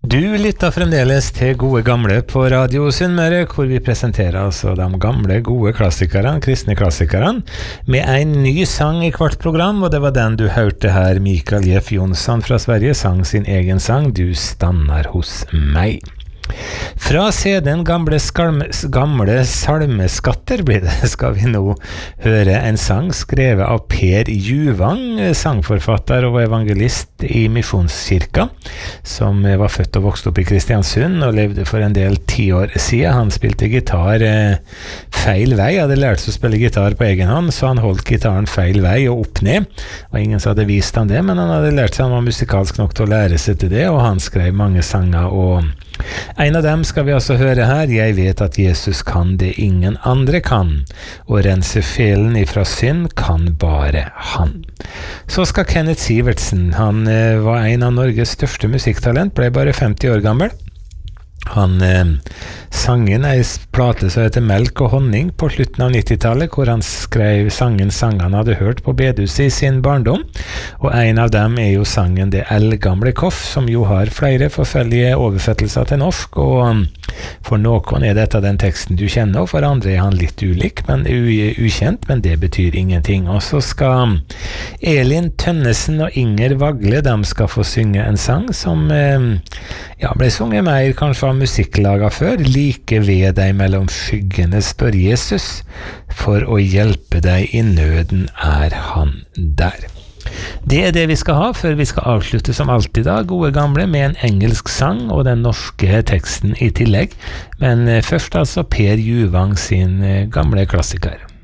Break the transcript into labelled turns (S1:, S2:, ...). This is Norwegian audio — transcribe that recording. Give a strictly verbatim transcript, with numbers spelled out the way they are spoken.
S1: Du lytter fremdeles til Gode Gamle på Radio Sunnmøre, hvor vi presenterer altså de gamle, gode klassikerne, kristne klassikerne, med en ny sang i hvert program, og det var den du hørte her. Mikael Jeff Jonsson fra Sverige sang sin egen sang, Du stannar hos meg. Fra C D-en gamle, skalme, gamle salmeskatter blir det, skal vi nå høre en sang skrevet av Per Juvang, sangforfatter og evangelist i Misjonskirka, som var født og vokst opp i Kristiansund og levde for en del tiår siden. Han spilte gitar eh, feil vei, hadde lært seg å spille gitar på egen hånd, så han holdt gitaren feil vei og opp ned, og ingen som hadde vist han det, men han hadde lært seg, han var musikalsk nok til å lære seg til det, og han skrev mange sanger, og en av dem skal vi altså høre her. Jeg vet at Jesus kan det ingen andre kan, og rense felen ifra synd kan bare han. Så skal Kenneth Sivertsen, han eh, var en av Norges største musikktalent, ble bare femti år gammel. Han eh, sangen ei plate som heter Melk og honning på slutten av nittitallet, hvor han skrev sangen sang han hadde hørt på bedehuset i sin barndom, og en av dem er jo sangen Det eldgamle koff, som jo har flere forskjellige oversettelser til norsk, og for noen er dette den teksten du kjenner, og for andre er han litt ulik, men ukjent, men det betyr ingenting. Og så skal Elin Tønnesen og Inger Vagle, de skal få synge en sang som eh, ja, ble sunget mer kanskje av musikklaga før. Like ved deg mellom skyggene står Jesus, for å hjelpe deg i nøden er han der. Det er det vi skal ha før vi skal avslutte som alltid da, Gode Gamle, med en engelsk sang og den norske teksten i tillegg. Men først altså Per Juvang sin gamle klassiker.